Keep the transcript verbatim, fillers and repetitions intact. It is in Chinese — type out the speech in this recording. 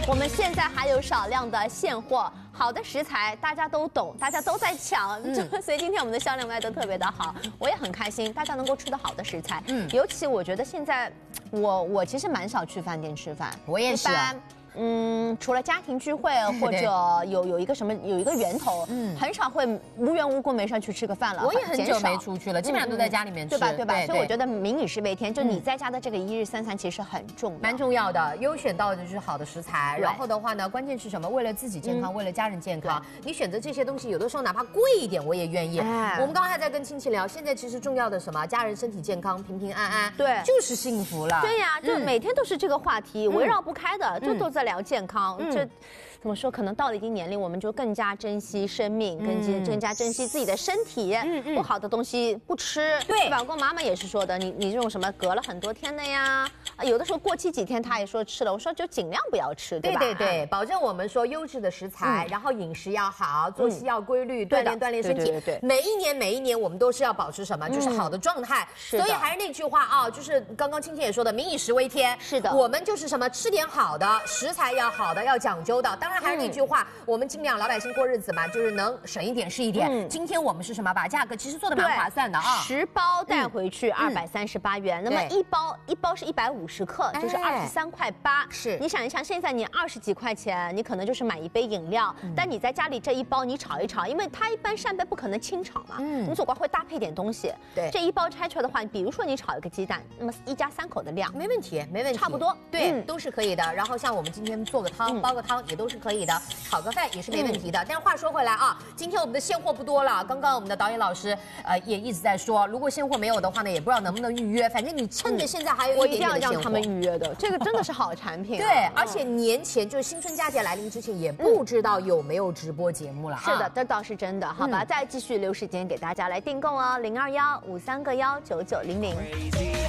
我们现在还有少量的现货，好的食材大家都懂，大家都在抢，嗯、所以今天我们的销量卖得特别的好，我也很开心，大家能够吃到好的食材。嗯，尤其我觉得现在我我其实蛮少去饭店吃饭， 我也是、啊。 嗯，除了家庭聚会或者有有一个什么有一个源头，嗯，很少会无缘无故没事去吃个饭了。 我也很久没出去了，基本上都在家里面吃， 对吧？对吧？所以我觉得民以食为天，就你在家的这个一日三餐其实很重要， 蛮重要的。优选到的就是好的食材，然后的话呢，关键是什么？为了自己健康，为了家人健康，你选择这些东西，有的时候哪怕贵一点，我也愿意。我们刚刚还在跟亲戚聊，现在其实重要的什么？家人身体健康，平平安安， 对， 就是幸福了。 对呀，就每天都是这个话题，围绕不开的，就都在聊健康。这怎么说？可能到了一定年龄，我们就更加珍惜生命，更加更加珍惜自己的身体。嗯嗯，不好的东西不吃，对吧？我妈妈也是说的，你你这种什么隔了很多天的呀，啊，有的时候过期几天，她也说吃了。我说就尽量不要吃，对吧？ 对对对，保证我们说优质的食材，然后饮食要好，作息要规律，锻炼锻炼身体。对，每一年每一年我们都是要保持什么？就是好的状态。所以还是那句话啊，就是刚刚青青也说的，民以食为天。 是的， 我们就是什么？吃点好的，食材要好的，要讲究的。当然还是那句话，我们尽量老百姓过日子嘛，就是能省一点是一点。今天我们是什么？把价格其实做的蛮划算的啊， 十包带回去二百三十八元，那么一包一包是一百五十克，就是二十三块八。是，你想一想，现在你二十几块钱，你可能就是买一杯饮料，但你在家里这一包你炒一炒，因为它一般扇贝不可能清炒嘛，嗯，你总归会搭配点东西。对，这一包拆出来的话，比如说你炒一个鸡蛋，那么一家三口的量， 没问题，没问题， 差不多， 对，都是可以的。然后像我们今天做个汤，煲个汤也都是可以的，炒个饭也是没问题的。但是话说回来啊，今天我们的现货不多了。刚刚我们的导演老师呃也一直在说，如果现货没有的话呢，也不知道能不能预约。反正你趁着现在还有一点点的现货， 我一定要让他们预约的。这个真的是好产品、啊。 对，而且年前就是新春佳节来临之前，也不知道有没有直播节目了、啊嗯。是的，这倒是真的。好吧，嗯、再继续留时间给大家来订购哦，零二幺五三个幺九九零零。